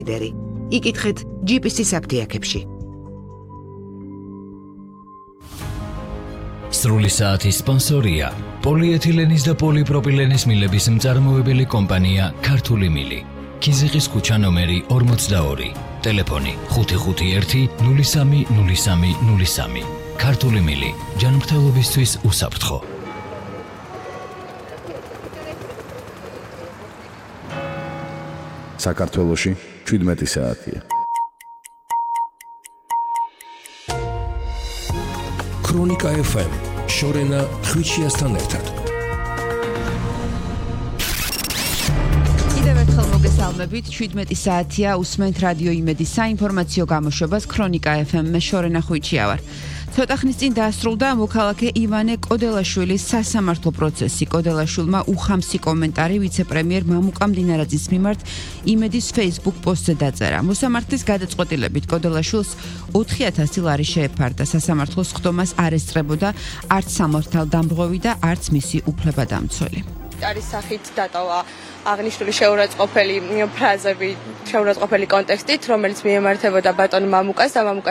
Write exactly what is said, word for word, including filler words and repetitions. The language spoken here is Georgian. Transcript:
ლიდერი. იკითხეთ ჯი პი სი საფთიაქებში. სრული საათის სპონსორია პოლიეთილენის და პოლიპროპილენის მილების მწარმოებელი კომპანია ქართული მილი. ქიზიყის ქუჩა ნომერი ორმოცდაორი. ტელეფონი ხუთი ხუთი ერთი ნული სამი ნული სამი ნული სამი. ქართული მილი ჯანმრთელობისთვის უსაფრთხო. საქართველოში შვიდმეტი საათია. ქრონიკა ეფ ემ შორენა ხვიჩიასთან ერთად. კიდევ ერთხელ მოგესალმებით, შვიდმეტი საათია, უსმენთ რადიო იმედის საინფორმაციო გამოშვებას ქრონიკა ეფ ემ, მე შორენა ხვიჩია ვარ. ცოტა ხნის წინ დაასრულდა მოქალაქე ივანე კოდელაშვილის სასამართლო პროცესი. კოდელაშვილმა უხამსი კომენტარი ვიცე-პრემიერ მამუკა მდინარაძის მიმართ იმედის Facebook პოსტზე დაწერა. მოსამართლის გადაწყვეტილებით კოდელაშვილს ოთხი ათასი ლარი შეეფარდა. სასამართლოს ხდომას არ ესწრებოდა არც სამართალდამრღვევი და არც მისი უფლებადამცველი. არის სახით დატოვა აღნიშნული შეურაცხყოფელი ფრაზები, შეურაცხყოფელი კონტექსტით, რომელიც მიემართებოდა ბატონ მამუკას და მამუკას